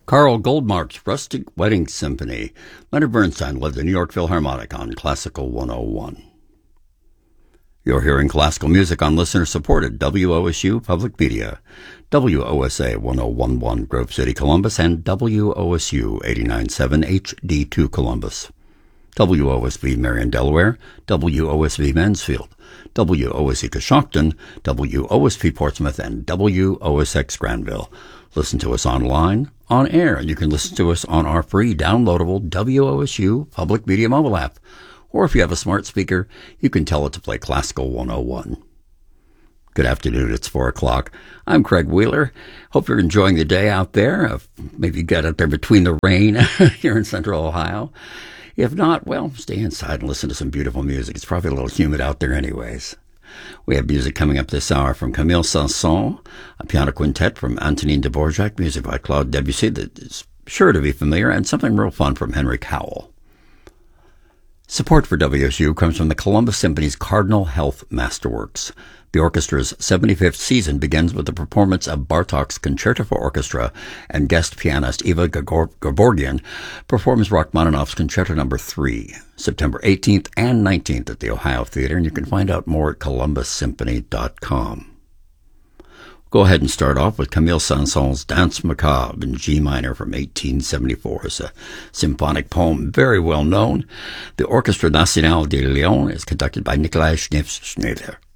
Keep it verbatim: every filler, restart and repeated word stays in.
Carl Goldmark's Rustic Wedding Symphony. Leonard Bernstein led the New York Philharmonic on Classical one oh one. You're hearing classical music on listener-supported W O S U Public Media, W O S A ten eleven Grove City, Columbus, and W O S U eighty-nine point seven H D two Columbus, W O S V Marion, Delaware, W O S V Mansfield, W O S E Coshocton, W O S V Portsmouth, and W O S X Granville. Listen to us online, on air, and you can listen to us on our free downloadable W O S U Public Media mobile app. Or if you have a smart speaker, you can tell it to play Classical one oh one. Good afternoon, it's four o'clock. I'm Craig Wheeler. Hope you're enjoying the day out there. If maybe you got out there between the rain here in central Ohio. If not, well, stay inside and listen to some beautiful music. It's probably a little humid out there anyways. We have music coming up this hour from Camille Saint-Saëns, a piano quintet from Antonin Dvorak, music by Claude Debussy that is sure to be familiar, and something real fun from Henry Cowell. Support for W S U comes from the Columbus Symphony's Cardinal Health Masterworks. The orchestra's seventy-fifth season begins with the performance of Bartók's Concerto for Orchestra, and guest pianist Eva Gevorgyan performs Rachmaninoff's Concerto Number three, September eighteenth and nineteenth at the Ohio Theater, and you can find out more at columbus symphony dot com. Go ahead and start off with Camille Saint-Saëns' Danse Macabre in G minor from eighteen seventy-four. It's a symphonic poem, very well known. The Orchestra Nationale de Lyon is conducted by Nikolai Schneider.